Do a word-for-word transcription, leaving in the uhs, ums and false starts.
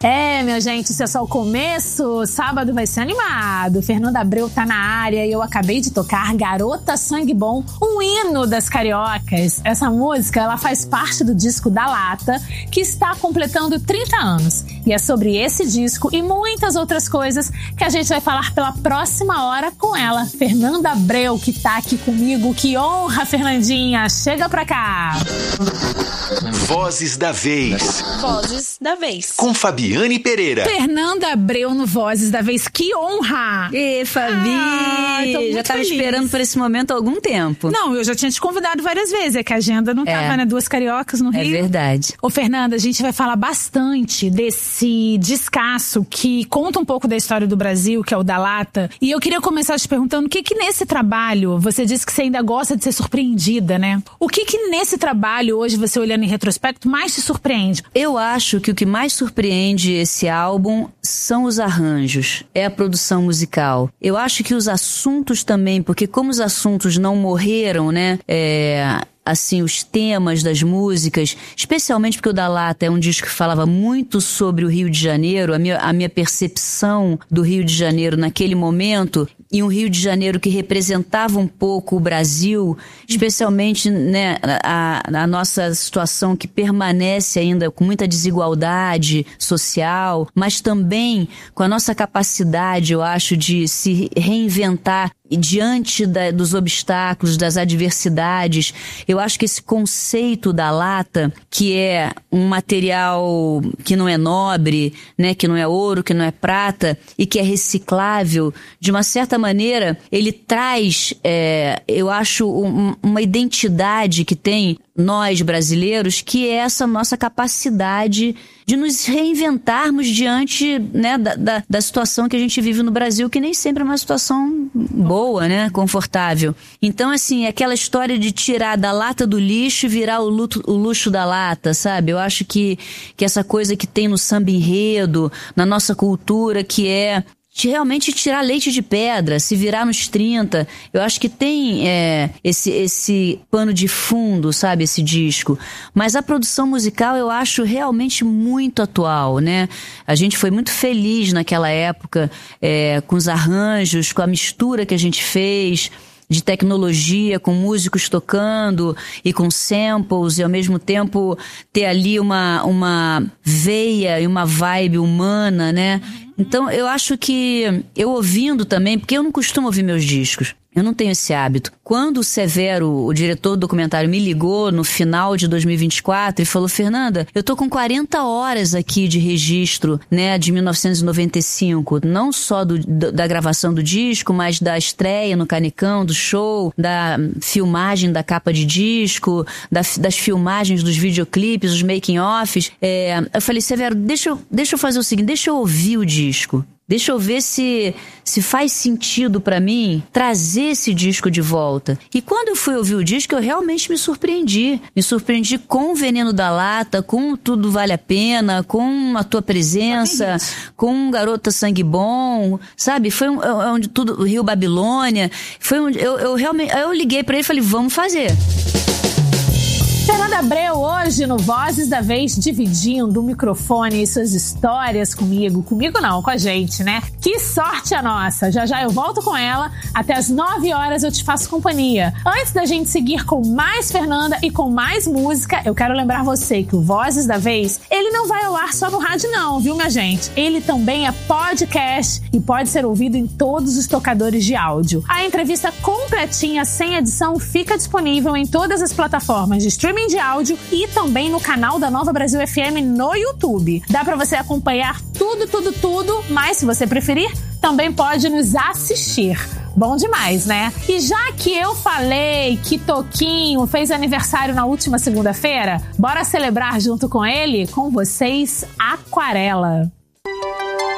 É, minha gente, isso é só o começo. Sábado vai ser animado. Fernanda Abreu tá na área e eu acabei de tocar Garota Sangue Bom, um hino das cariocas. Essa música, ela faz parte do disco Da Lata, que está completando trinta anos. E é sobre esse disco e muitas outras coisas que a gente vai falar pela próxima hora com ela, Fernanda Abreu, que tá aqui comigo. Que honra, Fernandinha! Chega pra cá! Vozes da Vez. Vozes da Vez. Com Fabiane Pereira. Fernanda Abreu no Vozes da Vez. Que honra! Ê, Fabi! Ah, já tava feliz. esperando por esse momento há algum tempo. Não, eu já tinha te convidado várias vezes. É que a agenda não É. tava, né? Duas cariocas no Rio. É verdade. Ô, Fernanda, a gente vai falar bastante desse descasso que conta um pouco da história do Brasil, que é o Da Lata. E eu queria começar te perguntando o que que nesse trabalho, você disse que você ainda gosta de ser surpreendida, né? O que que nesse trabalho, hoje, você olhando em retrospecto, mais te surpreende? Eu acho que o que mais surpreende esse álbum são os arranjos, é a produção musical. Eu acho que os assuntos também, porque como os assuntos não morreram, né? É... assim, os temas das músicas, especialmente porque o Da Lata é um disco que falava muito sobre o Rio de Janeiro, a minha, a minha percepção do Rio de Janeiro naquele momento, e um Rio de Janeiro que representava um pouco o Brasil, especialmente, né, a, a nossa situação que permanece ainda com muita desigualdade social, mas também com a nossa capacidade, eu acho, de se reinventar diante da, dos obstáculos, das adversidades. Eu acho que esse conceito da lata, que é um material que não é nobre, né, que não é ouro, que não é prata e que é reciclável, de uma certa maneira, ele traz, é, eu acho, um, uma identidade que tem nós brasileiros, que é essa nossa capacidade de nos reinventarmos diante, né, da, da, da situação que a gente vive no Brasil, que nem sempre é uma situação boa, né, confortável. Então, assim, aquela história de tirar da lata do lixo e virar o, luto, o luxo da lata, sabe? Eu acho que, que essa coisa que tem no samba enredo, na nossa cultura, que é de realmente tirar leite de pedra, se virar nos trinta. Eu acho que tem é, esse, esse pano de fundo, sabe, esse disco. Mas a produção musical eu acho realmente muito atual, né? A gente foi muito feliz naquela época é, com os arranjos, com a mistura que a gente fez de tecnologia, com músicos tocando e com samples, e ao mesmo tempo ter ali uma, uma veia e uma vibe humana, né? Então eu acho que eu ouvindo também, porque eu não costumo ouvir meus discos, eu não tenho esse hábito. Quando o Severo, o diretor do documentário, me ligou no final de dois mil e vinte e quatro e falou: Fernanda, eu tô com quarenta horas aqui de registro, né, de mil novecentos e noventa e cinco, não só do, da gravação do disco, mas da estreia no Canecão, do show, da filmagem da capa de disco, da, das filmagens dos videoclipes, os making-offs. É, eu falei: Severo, deixa eu, deixa eu fazer o seguinte, deixa eu ouvir o disco. Deixa eu ver se, se faz sentido pra mim trazer esse disco de volta. E quando eu fui ouvir o disco, eu realmente me surpreendi. Me surpreendi com o Veneno da Lata, com Tudo Vale a Pena, com A Tua Presença, com Garota Sangue Bom, sabe? Foi um, onde tudo, Rio Babilônia. Foi onde eu, eu realmente, eu liguei pra ele e falei: vamos fazer. Fernanda Abreu hoje no Vozes da Vez, dividindo o microfone e suas histórias comigo. Comigo não, com a gente, né? Que sorte a nossa! Já já eu volto com ela. Até as nove horas eu te faço companhia. Antes da gente seguir com mais Fernanda e com mais música, eu quero lembrar você que o Vozes da Vez, ele não vai ao ar só no rádio não, viu, minha gente? Ele também é podcast e pode ser ouvido em todos os tocadores de áudio. A entrevista completinha, sem edição, fica disponível em todas as plataformas de streaming de áudio e também no canal da Nova Brasil F M no YouTube. Dá pra você acompanhar tudo, tudo, tudo, mas se você preferir, também pode nos assistir. Bom demais, né? E já que eu falei que Toquinho fez aniversário na última segunda-feira, bora celebrar junto com ele? Com vocês, Aquarela.